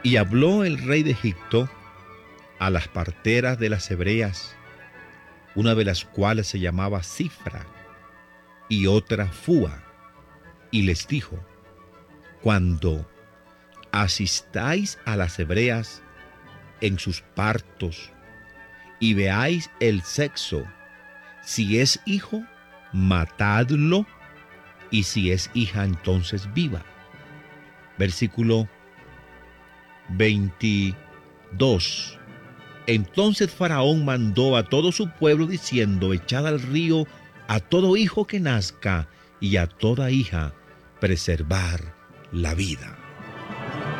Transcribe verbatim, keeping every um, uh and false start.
Y habló el rey de Egipto a las parteras de las hebreas, una de las cuales se llamaba Cifra y otra Fúa, y les dijo: cuando asistáis a las hebreas en sus partos y veáis el sexo, si es hijo, matadlo, y si es hija, entonces viva. Versículo veintidós. Entonces Faraón mandó a todo su pueblo diciendo: echad al río a todo hijo que nazca y a toda hija preservar la vida.